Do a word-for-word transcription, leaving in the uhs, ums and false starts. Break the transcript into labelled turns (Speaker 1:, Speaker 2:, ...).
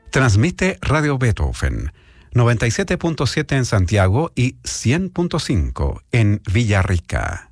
Speaker 1: Transmite Radio Beethoven, noventa y siete punto siete en Santiago y cien punto cinco en Villarrica.